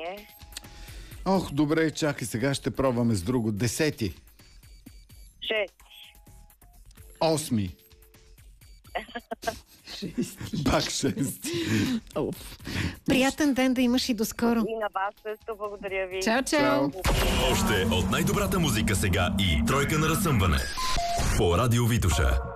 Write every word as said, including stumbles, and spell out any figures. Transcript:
желание. Ох, добре, чакай, сега ще пробваме с друго. Десети. Шест. Осми. Пак шест. Оф. Приятен ден да имаш и до скоро. И на вас също, благодаря ви. Чао, чао. Още от най-добрата музика сега и тройка на разсъмване по Радио Витоша.